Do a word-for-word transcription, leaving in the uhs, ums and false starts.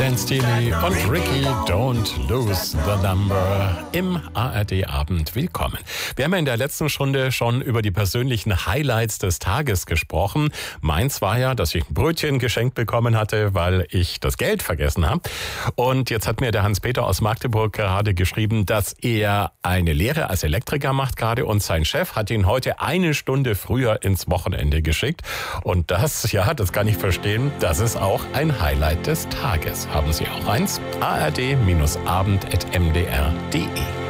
Dan Steely und Ricky, Don't Lose the Number im A R D-Abend. Willkommen. Wir haben ja in der letzten Stunde schon über die persönlichen Highlights des Tages gesprochen. Meins war ja, dass ich ein Brötchen geschenkt bekommen hatte, weil ich das Geld vergessen habe. Und jetzt hat mir der Hans-Peter aus Magdeburg gerade geschrieben, dass er eine Lehre als Elektriker macht gerade und sein Chef hat ihn heute eine Stunde früher ins Wochenende geschickt. Und das, ja, das kann ich verstehen, das ist auch ein Highlight des Tages. Haben Sie auch eins? A R D Abend at m d r punkt d e